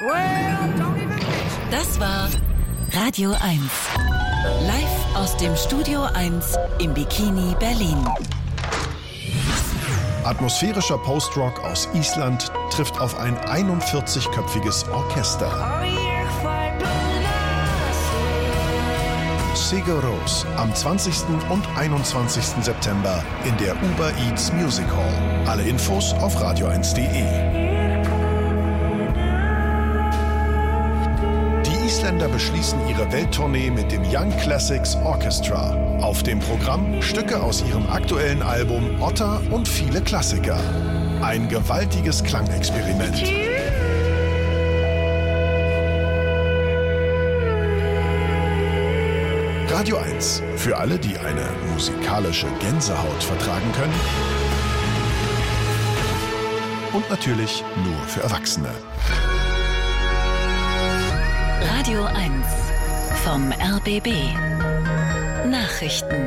Das war Radio 1. Live aus dem Studio 1 im Bikini Berlin. Atmosphärischer Post-Rock aus Island trifft auf ein 41-köpfiges Orchester. Sigur Rós am 20. und 21. September in der Uber Eats Music Hall. Alle Infos auf radio1.de. Die Isländer beschließen ihre Welttournee mit dem Young Classics Orchestra. Auf dem Programm Stücke aus ihrem aktuellen Album Otta und viele Klassiker. Ein gewaltiges Klangexperiment. Radio 1. Für alle, die eine musikalische Gänsehaut vertragen können. Und natürlich nur für Erwachsene. Radio 1 vom RBB. Nachrichten.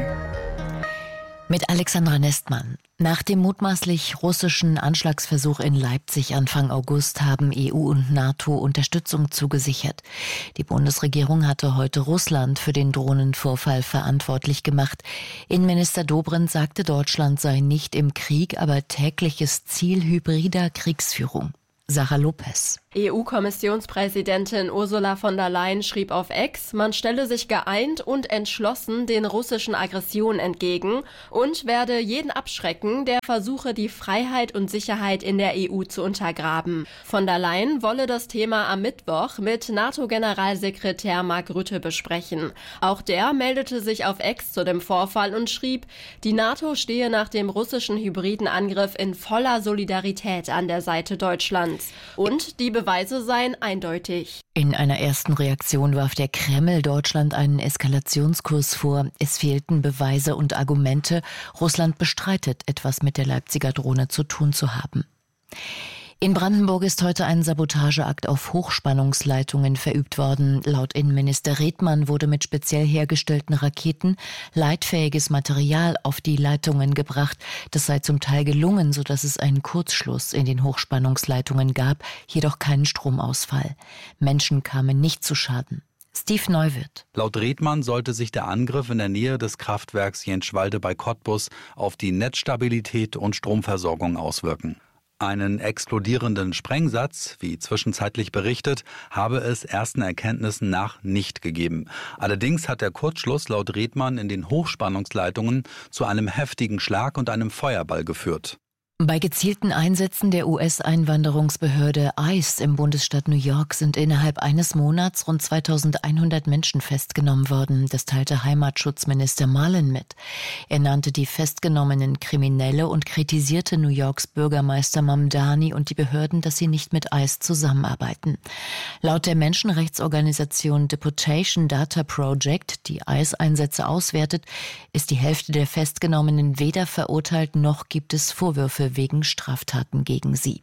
Mit Alexandra Nestmann. Nach dem mutmaßlich russischen Anschlagsversuch in Leipzig Anfang August haben EU und NATO Unterstützung zugesichert. Die Bundesregierung hatte heute Russland für den Drohnenvorfall verantwortlich gemacht. Innenminister Dobrindt sagte, Deutschland sei nicht im Krieg, aber tägliches Ziel hybrider Kriegsführung. Sarah Lopez. EU-Kommissionspräsidentin Ursula von der Leyen schrieb auf X, man stelle sich geeint und entschlossen den russischen Aggressionen entgegen und werde jeden abschrecken, der versuche, die Freiheit und Sicherheit in der EU zu untergraben. Von der Leyen wolle das Thema am Mittwoch mit NATO-Generalsekretär Mark Rutte besprechen. Auch der meldete sich auf X zu dem Vorfall und schrieb, die NATO stehe nach dem russischen hybriden Angriff in voller Solidarität an der Seite Deutschlands. Und die Beweise seien eindeutig. In einer ersten Reaktion warf der Kreml Deutschland einen Eskalationskurs vor. Es fehlten Beweise und Argumente. Russland bestreitet, etwas mit der Leipziger Drohne zu tun zu haben. In Brandenburg ist heute ein Sabotageakt auf Hochspannungsleitungen verübt worden. Laut Innenminister Redmann wurde mit speziell hergestellten Raketen leitfähiges Material auf die Leitungen gebracht. Das sei zum Teil gelungen, sodass es einen Kurzschluss in den Hochspannungsleitungen gab, jedoch keinen Stromausfall. Menschen kamen nicht zu Schaden. Steve Neuwirth. Laut Redmann sollte sich der Angriff in der Nähe des Kraftwerks Jenschwalde bei Cottbus auf die Netzstabilität und Stromversorgung auswirken. Einen explodierenden Sprengsatz, wie zwischenzeitlich berichtet, habe es ersten Erkenntnissen nach nicht gegeben. Allerdings hat der Kurzschluss laut Redmann in den Hochspannungsleitungen zu einem heftigen Schlag und einem Feuerball geführt. Bei gezielten Einsätzen der US-Einwanderungsbehörde ICE im Bundesstaat New York sind innerhalb eines Monats rund 2100 Menschen festgenommen worden. Das teilte Heimatschutzminister Malin mit. Er nannte die Festgenommenen Kriminelle und kritisierte New Yorks Bürgermeister Mamdani und die Behörden, dass sie nicht mit ICE zusammenarbeiten. Laut der Menschenrechtsorganisation Deportation Data Project, die ICE-Einsätze auswertet, ist die Hälfte der Festgenommenen weder verurteilt noch gibt es Vorwürfe wegen Straftaten gegen sie.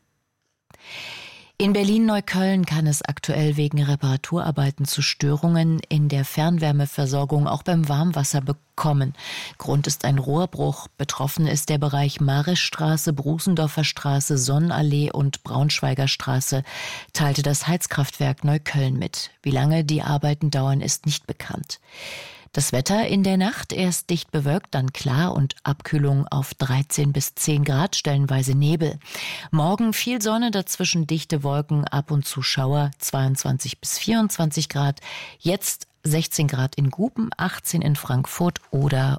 In Berlin-Neukölln kann es aktuell wegen Reparaturarbeiten zu Störungen in der Fernwärmeversorgung auch beim Warmwasser kommen. Grund ist ein Rohrbruch. Betroffen ist der Bereich Marischstraße, Brusendorfer Straße, Sonnenallee und Braunschweiger Straße, teilte das Heizkraftwerk Neukölln mit. Wie lange die Arbeiten dauern, ist nicht bekannt. Das Wetter in der Nacht erst dicht bewölkt, dann klar und Abkühlung auf 13 bis 10 Grad, stellenweise Nebel. Morgen viel Sonne, dazwischen dichte Wolken, ab und zu Schauer, 22 bis 24 Grad. Jetzt 16 Grad in Guben, 18 in Frankfurt oder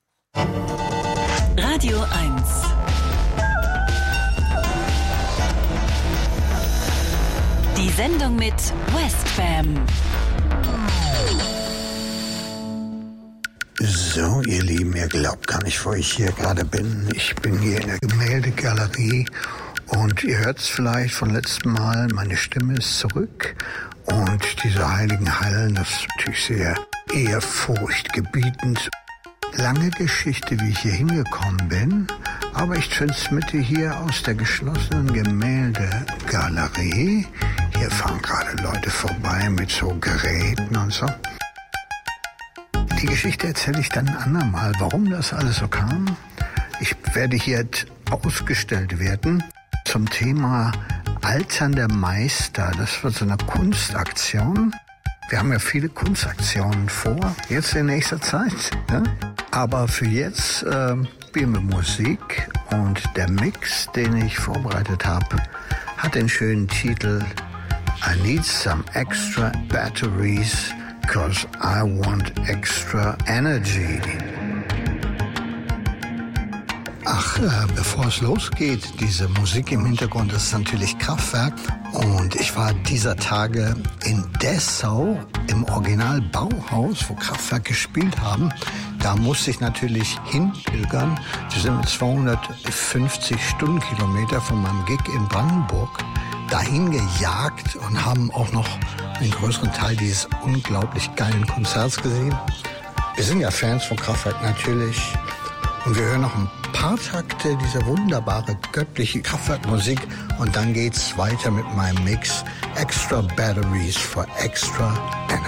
Radio 1. Die Sendung mit Westfam. So, ihr Lieben, ihr glaubt gar nicht, wo ich hier gerade bin. Ich bin hier in der Gemäldegalerie und ihr hört es vielleicht von letztem Mal, meine Stimme ist zurück. Und diese heiligen Hallen, das ist natürlich sehr ehrfurchtgebietend. Lange Geschichte, wie ich hier hingekommen bin, aber ich transmitte hier aus der geschlossenen Gemäldegalerie. Hier fahren gerade Leute vorbei mit so Geräten und so. Die Geschichte erzähle ich dann ein andermal, warum das alles so kam. Ich werde hier ausgestellt werden zum Thema alternde Meister. Das wird so eine Kunstaktion. Wir haben ja viele Kunstaktionen vor, jetzt in nächster Zeit. Ne? Aber für jetzt spielen wir Musik und der Mix, den ich vorbereitet habe, hat den schönen Titel I need some extra batteries, 'cause I want extra energy. Ach, bevor es losgeht, diese Musik im Hintergrund, das ist natürlich Kraftwerk. Und ich war dieser Tage in Dessau im Original Bauhaus, wo Kraftwerk gespielt haben. Da musste ich natürlich hinpilgern. Wir sind mit 250 Stundenkilometer von meinem Gig in Brandenburg dahin gejagt und haben auch noch einen größeren Teil dieses unglaublich geilen Konzerts gesehen. Wir sind ja Fans von Kraftwerk natürlich. Und wir hören noch ein paar Takte dieser wunderbare, göttliche Kraftwerkmusik. Und dann geht's weiter mit meinem Mix Extra Batteries for Extra Energy.